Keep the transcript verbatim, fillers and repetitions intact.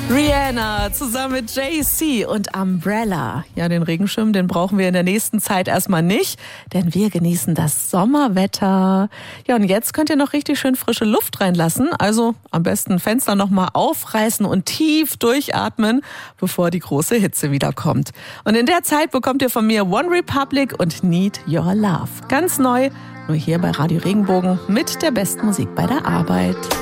Rihanna zusammen mit Jay-Z und Umbrella. Ja, den Regenschirm, den brauchen wir in der nächsten Zeit erstmal nicht, denn wir genießen das Sommerwetter. Ja, und jetzt könnt ihr noch richtig schön frische Luft reinlassen. Also am besten Fenster nochmal aufreißen und tief durchatmen, bevor die große Hitze wiederkommt. Und in der Zeit bekommt ihr von mir One Republic und Need Your Love. Ganz neu, nur hier bei Radio Regenbogen mit der besten Musik bei der Arbeit.